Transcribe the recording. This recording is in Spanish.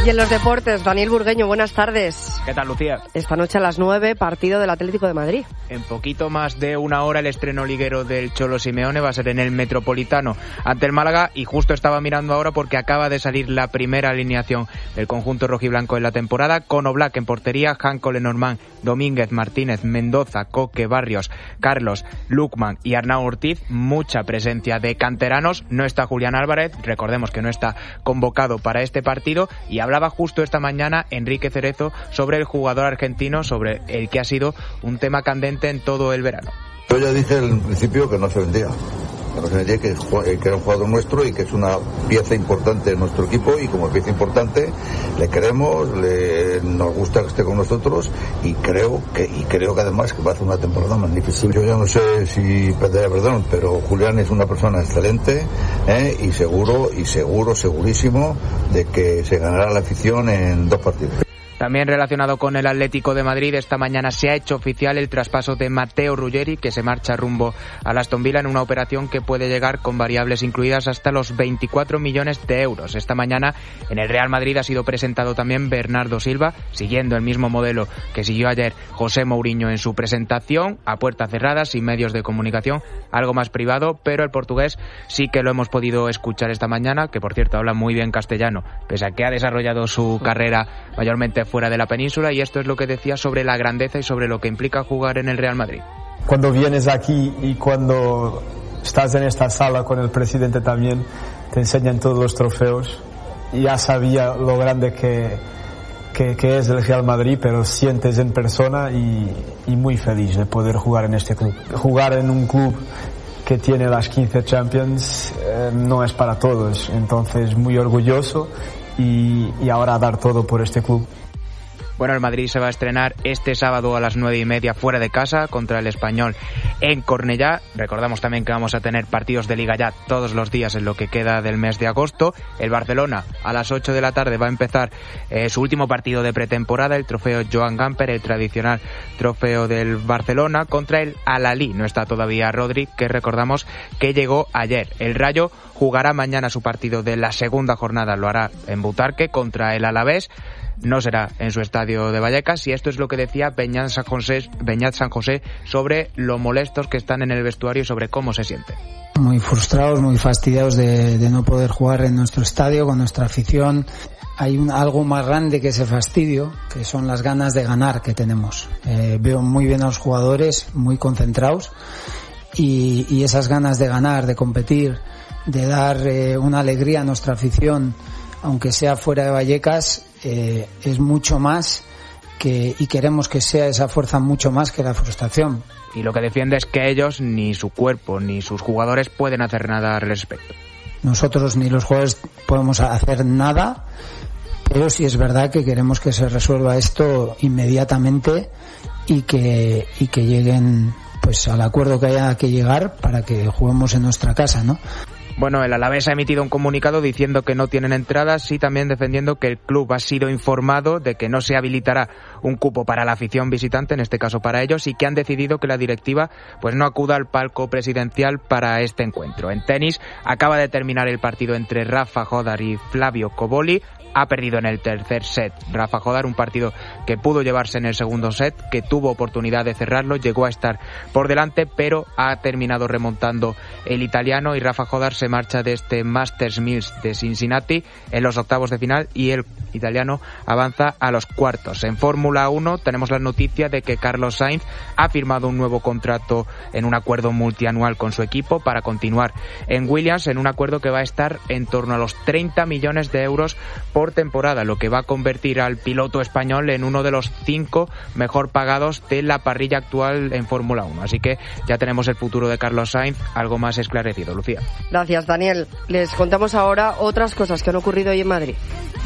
Y en los deportes, Daniel Burgueño, buenas tardes. ¿Qué tal, Lucía? Esta noche a las 9, partido del Atlético de Madrid. En poquito más de una hora el estreno liguero del Cholo Simeone va a ser en el Metropolitano ante el Málaga, y justo estaba mirando ahora porque acaba de salir la primera alineación del conjunto rojiblanco en la temporada, con Oblak en portería, Janko Lenormand, Domínguez, Martínez, Mendoza, Coque, Barrios, Carlos, Lukman y Arnau Ortiz. Mucha presencia de canteranos. No está Julián Álvarez, recordemos que no está convocado para este partido, y hablaba justo esta mañana Enrique Cerezo sobre el jugador argentino, sobre el que ha sido un tema candente en todo el verano. Yo ya dije en principio que no se vendía. Que era un jugador nuestro y que es una pieza importante de nuestro equipo, y como pieza importante le queremos, nos gusta que esté con nosotros, y creo que además que va a hacer una temporada magnífica. Yo ya no sé si pediré perdón, pero Julián es una persona excelente, y segurísimo de que se ganará la afición en 2 partidos. También relacionado con el Atlético de Madrid, esta mañana se ha hecho oficial el traspaso de Matteo Ruggeri, que se marcha rumbo al Aston Villa en una operación que puede llegar con variables incluidas hasta los 24 millones de euros. Esta mañana en el Real Madrid ha sido presentado también Bernardo Silva, siguiendo el mismo modelo que siguió ayer José Mourinho en su presentación, a puertas cerradas, sin medios de comunicación, algo más privado, pero el portugués sí que lo hemos podido escuchar esta mañana, que por cierto habla muy bien castellano, pese a que ha desarrollado su carrera mayormente fuera de la península, y esto es lo que decía sobre la grandeza y sobre lo que implica jugar en el Real Madrid. Cuando vienes aquí y cuando estás en esta sala con el presidente también, te enseñan todos los trofeos. Ya sabía lo grande que es el Real Madrid, pero sientes en persona y muy feliz de poder jugar en este club. Jugar en un club que tiene las 15 Champions no es para todos, entonces muy orgulloso y ahora dar todo por este club. Bueno, el Madrid se va a estrenar este sábado a las 9:30 fuera de casa contra el Español en Cornellá. Recordamos también que vamos a tener partidos de Liga ya todos los días en lo que queda del mes de agosto. El Barcelona a las 8 de la tarde va a empezar su último partido de pretemporada, el trofeo Joan Gamper, el tradicional trofeo del Barcelona, contra el Al-Ahly. No está todavía Rodri, que recordamos que llegó ayer. El Rayo jugará mañana su partido de la segunda jornada, lo hará en Butarque contra el Alavés. No será en su estadio de Vallecas, y esto es lo que decía Beñat San José sobre lo molestos que están en el vestuario y sobre cómo se siente. Muy frustrados, muy fastidiados de no poder jugar en nuestro estadio con nuestra afición. Hay algo más grande que ese fastidio, que son las ganas de ganar que tenemos. Veo muy bien a los jugadores, muy concentrados, y esas ganas de ganar, de competir, de dar una alegría a nuestra afición, aunque sea fuera de Vallecas, es mucho más y queremos que sea esa fuerza mucho más que la frustración. Y lo que defiende es que ellos, ni su cuerpo, ni sus jugadores pueden hacer nada al respecto. Nosotros ni los jugadores podemos hacer nada, pero sí es verdad que queremos que se resuelva esto inmediatamente y que lleguen pues al acuerdo que haya que llegar para que juguemos en nuestra casa, ¿no? Bueno, el Alavés ha emitido un comunicado diciendo que no tienen entradas y también defendiendo que el club ha sido informado de que no se habilitará un cupo para la afición visitante, en este caso para ellos, y que han decidido que la directiva pues no acuda al palco presidencial para este encuentro. En tenis, acaba de terminar el partido entre Rafa Jodar y Flavio Cobolli. Ha perdido en el tercer set Rafa Jodar, un partido que pudo llevarse en el segundo set, que tuvo oportunidad de cerrarlo, llegó a estar por delante, pero ha terminado remontando el italiano, y Rafa Jodar se marcha de este Masters 1000 de Cincinnati en los octavos de final, y el italiano avanza a los cuartos. En Fórmula 1 tenemos la noticia de que Carlos Sainz ha firmado un nuevo contrato en un acuerdo multianual con su equipo para continuar en Williams, en un acuerdo que va a estar en torno a los 30 millones de euros por temporada, lo que va a convertir al piloto español en uno de los 5 mejor pagados de la parrilla actual en Fórmula 1. Así que ya tenemos el futuro de Carlos Sainz algo más esclarecido. Lucía. Gracias, Daniel. Les contamos ahora otras cosas que han ocurrido hoy en Madrid.